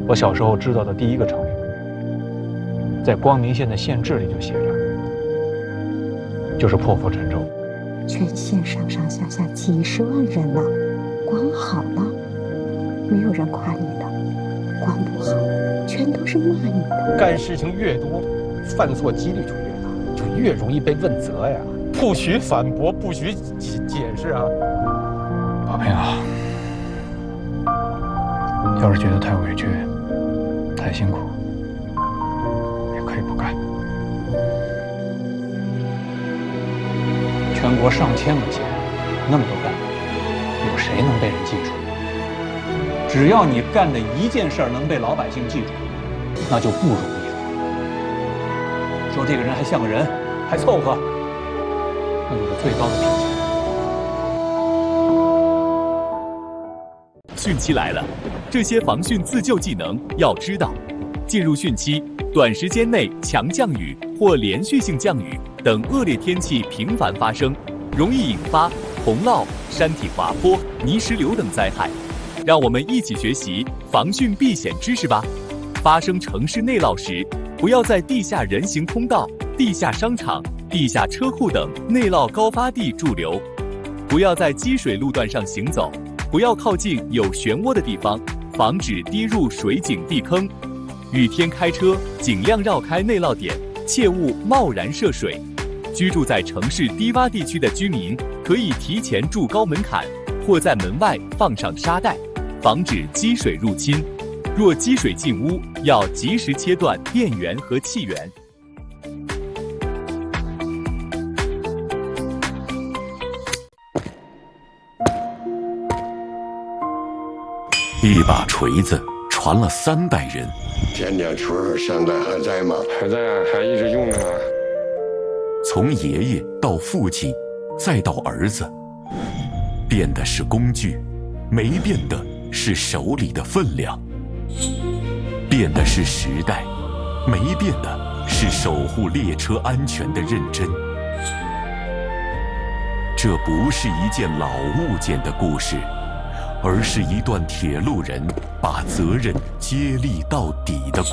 我小时候知道的第一个成语，在光明县的县志里就写着，就是破釜沉舟。 全县上上下下几十万人呢，光好了，没有人夸你的；光不好，全都是骂你的。 干事情越多，犯错几率就越大，就越容易被问责呀。不许反驳，不许解释啊！ 宝平啊，要是觉得太委屈、太辛苦，也可以不干。全国上千个县，那么多干部，有谁能被人记住？只要你干的一件事能被老百姓记住，那就不容易了。说这个人还像个人，还凑合，那就是最高的品级。 汛期来了，这些防汛自救技能要知道。进入汛期，短时间内强降雨或连续性降雨等恶劣天气频繁发生，容易引发洪涝、山体滑坡、泥石流等灾害。让我们一起学习防汛避险知识吧。发生城市内涝时，不要在地下人行通道、地下商场、地下车库等内涝高发地驻留，不要在积水路段上行走，不要靠近有漩涡的地方，防止滴入水井地坑。雨天开车尽量绕开内涝点，切勿贸然涉水。居住在城市低洼地区的居民可以提前筑高门槛，或在门外放上沙袋，防止积水入侵。若积水进屋，要及时切断电源和气源。 一把锤子传了3代人， 点点锤现在还在吗？ 还在啊，还一直用呢。 从爷爷到父亲，再到儿子，变的是工具，没变的是手里的分量；变的是时代，没变的是守护列车安全的认真。这不是一件老物件的故事，而是一段铁路人把责任接力到底的故事。